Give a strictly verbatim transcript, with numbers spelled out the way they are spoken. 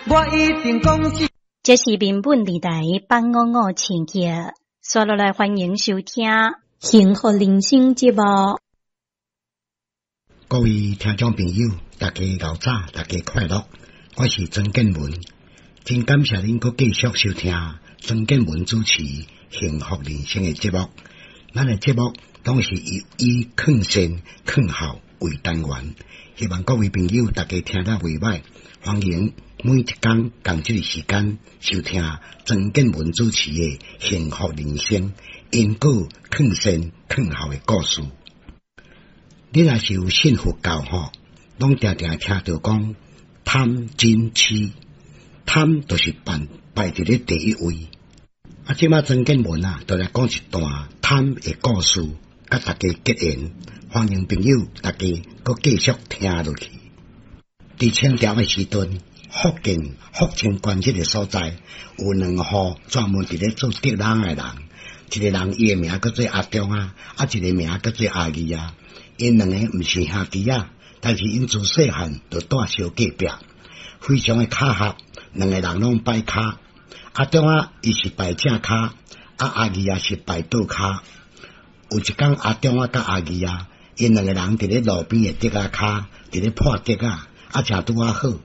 我一定讲是。 这是民本电台放五五情节，刷落来欢迎收听《幸福人生》节目。 各位听众朋友，大家早早，大家快乐！我是曾建文，真感谢恁阁继续收听曾建文主持《幸福人生》的节目。咱的节目都是以以劝善劝好为单元，希望各位朋友大家听得袂歹，欢迎每一天同这个时间收听曾建文主持的《幸福人生》，因果劝善劝好的故事。你若是有信佛教吼，拢常常听到讲贪嗔痴，贪就是排排伫咧第一位。啊，即马曾建文啊，就来讲一段贪的故事，甲大家结缘。欢迎朋友大家搁继续听落去。伫清朝的时阵，福建福清关这个所在，有两户专门伫咧做竹人的人，一个人伊的名叫做阿中啊，啊一个名叫做阿二啊。因两个毋是兄弟啊，但是因自细汉就住小隔壁，非常的巧合，两个人拢拜卡。阿中啊，伊是拜正卡，啊阿二啊是拜倒卡。有一天，阿中啊甲阿二啊，因两个人伫咧路边的竹仔骹，伫咧破竹啊，啊正拄啊好，